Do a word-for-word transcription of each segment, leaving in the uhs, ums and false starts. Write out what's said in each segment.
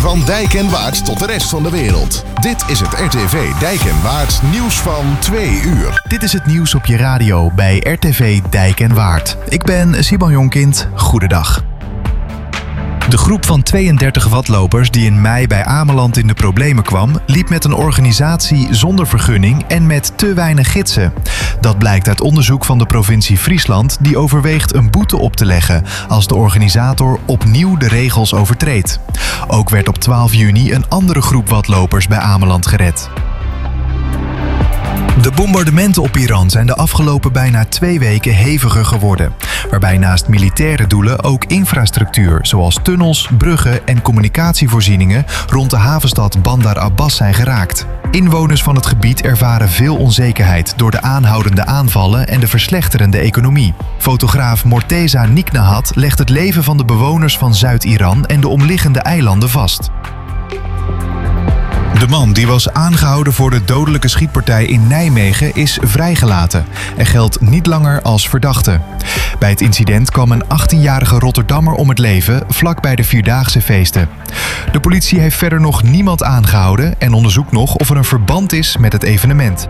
Van Dijk en Waard tot de rest van de wereld. Dit is het R T V Dijk en Waard nieuws van twee uur. Dit is het nieuws op je radio bij R T V Dijk en Waard. Ik ben Simon Jonkind. Goedendag. De groep van tweeëndertig watlopers die in mei bij Ameland in de problemen kwam, liep met een organisatie zonder vergunning en met te weinig gidsen. Dat blijkt uit onderzoek van de provincie Friesland, die overweegt een boete op te leggen als de organisator opnieuw de regels overtreedt. Ook werd op twaalf juni een andere groep watlopers bij Ameland gered. De bombardementen op Iran zijn de afgelopen bijna twee weken heviger geworden, waarbij naast militaire doelen ook infrastructuur zoals tunnels, bruggen en communicatievoorzieningen rond de havenstad Bandar Abbas zijn geraakt. Inwoners van het gebied ervaren veel onzekerheid door de aanhoudende aanvallen en de verslechterende economie. Fotograaf Morteza Niknahat legt het leven van de bewoners van Zuid-Iran en de omliggende eilanden vast. De man die was aangehouden voor de dodelijke schietpartij in Nijmegen is vrijgelaten en geldt niet langer als verdachte. Bij het incident kwam een achttienjarige Rotterdammer om het leven vlak bij de Vierdaagse feesten. De politie heeft verder nog niemand aangehouden en onderzoekt nog of er een verband is met het evenement.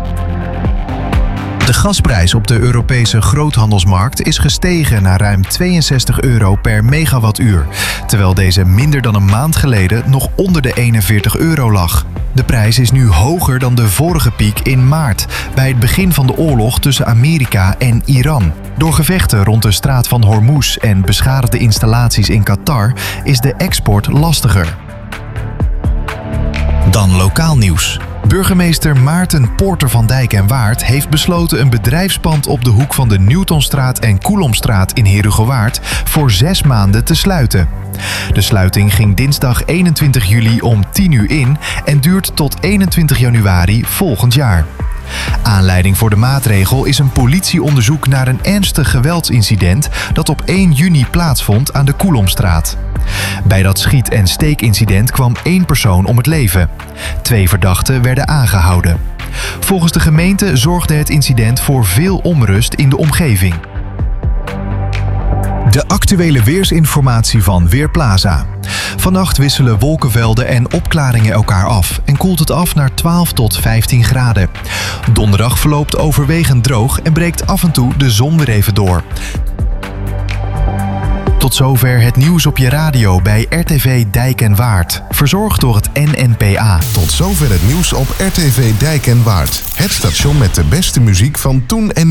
De gasprijs op de Europese groothandelsmarkt is gestegen naar ruim tweeënzestig euro per megawattuur, terwijl deze minder dan een maand geleden nog onder de eenenveertig euro lag. De prijs is nu hoger dan de vorige piek in maart, bij het begin van de oorlog tussen Amerika en Iran. Door gevechten rond de straat van Hormuz en beschadigde installaties in Qatar is de export lastiger. Dan lokaal nieuws. Burgemeester Maarten Poorter van Dijk en Waard heeft besloten een bedrijfspand op de hoek van de Newtonstraat en Coulomstraat in Herugewaard voor zes maanden te sluiten. De sluiting ging dinsdag eenentwintig juli om tien uur in en duurt tot eenentwintig januari volgend jaar. Aanleiding voor de maatregel is een politieonderzoek naar een ernstig geweldsincident dat op één juni plaatsvond aan de Coulomstraat. Bij dat schiet- en steekincident kwam één persoon om het leven. Twee verdachten werden aangehouden. Volgens de gemeente zorgde het incident voor veel onrust in de omgeving. De actuele weersinformatie van Weerplaza. Vannacht wisselen wolkenvelden en opklaringen elkaar af en koelt het af naar twaalf tot vijftien graden. Donderdag verloopt overwegend droog en breekt af en toe de zon weer even door. Tot zover het nieuws op je radio bij R T V Dijk en Waard. Verzorgd door het N N P A. Tot zover het nieuws op R T V Dijk en Waard. Het station met de beste muziek van toen en